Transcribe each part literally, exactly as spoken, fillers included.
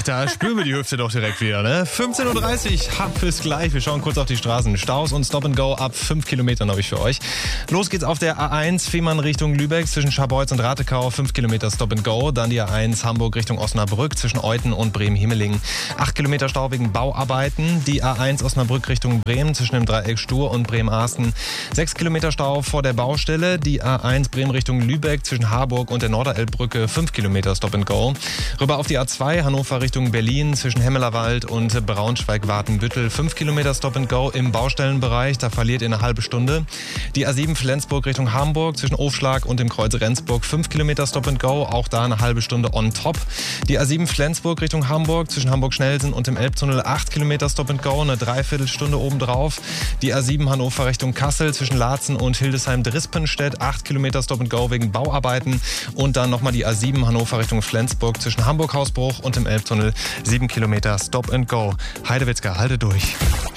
da spüren wir die Hüfte doch direkt wieder, ne? fünfzehn Uhr dreißig, hab bis gleich. Wir schauen kurz auf die Straßen. Staus und Stop and Go ab fünf Kilometern habe ich für euch. Los geht's auf der A eins, Fehmarn Richtung Lübeck zwischen Scharbeutz und Ratekau, fünf Kilometer Stop and Go. Dann die A eins, Hamburg Richtung Osnabrück zwischen Euten und Bremen-Himmelingen, acht Kilometer Stau wegen Bauarbeiten. Die A eins Osnabrück Richtung Bremen zwischen dem Dreieck Stur und Bremen-Arsten, sechs Kilometer Stau vor der Baustelle. Die A eins Bremen Richtung Lübeck zwischen Harburg und der Norderelbbrücke, fünf Kilometer Stop and Go. Rüber auf die A zwei, Hannover Richtung Berlin zwischen Hemmelerwald und Braunschweig-Watenbüttel, fünf Kilometer Stop and Go im Baustellenbereich, da verliert ihr eine halbe Stunde. Die A sieben Flensburg Richtung Hamburg zwischen Aufschlag und dem Kreuz Rendsburg, fünf Kilometer Stop and Go, auch da eine halbe Stunde on top. Die A sieben Flensburg Richtung Hamburg zwischen Hamburg-Schnellsen und dem Elbtunnel, acht Kilometer Stop and Go, eine Dreiviertelstunde obendrauf. Die A sieben Hannover Richtung Kassel zwischen Laatzen und Hildesheim-Drispenstedt, acht Kilometer Stop and Go wegen Bauarbeiten. Und dann nochmal die A sieben Hannover Richtung Flensburg zwischen Hamburg-Hausbruch und dem Elbtunnel, sieben Kilometer Stop and Go. Heidewitzka, halte durch.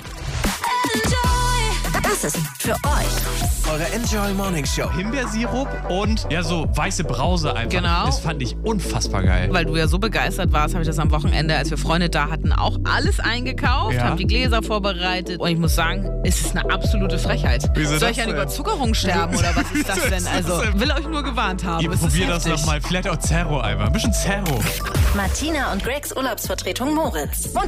Das ist für euch eure Enjoy Morning Show. Himbeersirup und ja so weiße Brause einfach. Genau. Das fand ich unfassbar geil. Weil du ja so begeistert warst, habe ich das am Wochenende, als wir Freunde da hatten, auch alles eingekauft, Ja. habe die Gläser vorbereitet und ich muss sagen, es ist eine absolute Frechheit. Wieso Soll das ich an denn? Überzuckerung sterben oder was ist das denn? Also, will euch nur gewarnt haben. Ihr Es ist probiert das heftig. nochmal. Vielleicht auch Zerro einfach. Ein bisschen Zerro. Martina und Gregs Urlaubsvertretung Moritz.